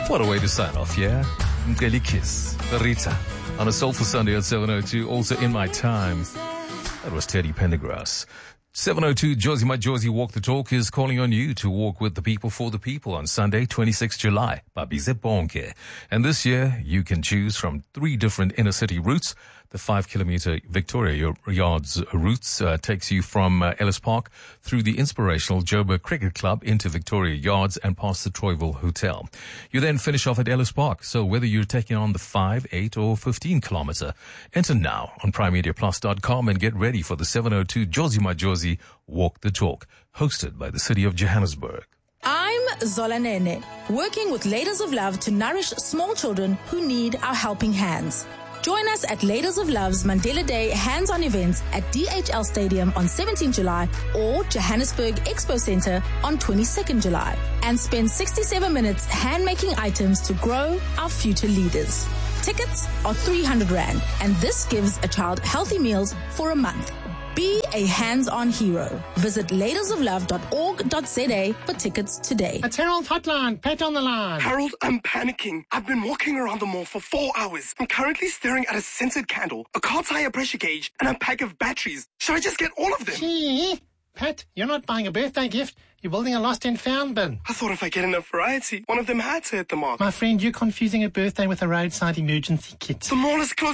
What a way to sign off, yeah? Mkeli Kiss, Rita, on a Soulful Sunday at 7:02. Also in my time, that was Teddy Pendergrass. 7:02, Josie My Josie Walk the Talk is calling on you to walk with the people for the people on Sunday, 26 July, Babize Bonke. And this year, you can choose from 3 different inner city routes. The 5-kilometer Victoria Yards routes takes you from Ellis Park through the inspirational Joburg Cricket Club into Victoria Yards and past the Troyville Hotel. You then finish off at Ellis Park. So whether you're taking on the 5, 8 or 15 kilometer, enter now on primemediaplus.com and get ready for the 7:02 Josie My Josie Walk the Talk, hosted by the City of Johannesburg. I'm Zola Nene, working with Ladies of Love to nourish small children who need our helping hands. Join us at Ladies of Love's Mandela Day hands-on events at DHL Stadium on 17 July or Johannesburg Expo Center on 22nd July and spend 67 minutes hand-making items to grow our future leaders. Tickets are 300 Rand and this gives a child healthy meals for a month. Be a hands-on hero. Visit ladiesoflove.org.za for tickets today. It's Harold's hotline. Pat on the line. Harold, I'm panicking. I've been walking around the mall for 4 hours. I'm currently staring at a scented candle, a car tire pressure gauge, and a pack of batteries. Should I just get all of them? Gee, Pat, you're not buying a birthday gift. You're building a lost and found bin. I thought if I get enough variety, one of them had to hit the mark. My friend, you're confusing a birthday with a roadside emergency kit. The mall is closed.